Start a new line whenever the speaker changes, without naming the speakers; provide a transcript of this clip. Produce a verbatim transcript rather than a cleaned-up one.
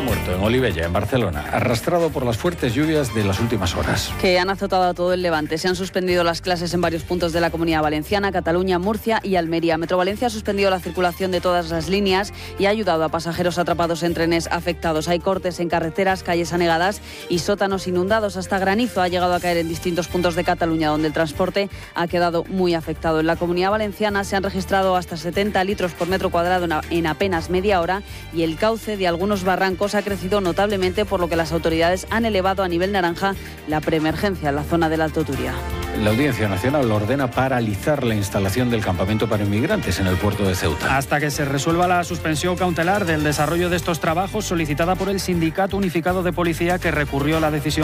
ciclista muerto en Olivella, en Barcelona, arrastrado por las fuertes lluvias de las últimas horas.
Que han azotado a todo el Levante. Se han suspendido las clases en varios puntos de la Comunidad Valenciana, Cataluña, Murcia y Almería. Metro Valencia ha suspendido la circulación de todas las líneas y ha ayudado a pasajeros atrapados en trenes afectados. Hay cortes en carreteras, calles anegadas y sótanos inundados. Hasta granizo ha llegado a caer en distintos puntos de Cataluña, donde el transporte ha quedado muy afectado. En la Comunidad Valenciana se han registrado hasta setenta litros por metro cuadrado en apenas media hora y el cauce de algunos barrancos ha crecido notablemente, por lo que las autoridades han elevado a nivel naranja la preemergencia en la zona del Alto Turia.
La Audiencia Nacional ordena paralizar la instalación del campamento para inmigrantes en el puerto de Ceuta.
Hasta que se resuelva la suspensión cautelar del desarrollo de estos trabajos solicitada por el Sindicato Unificado de Policía, que recurrió la decisión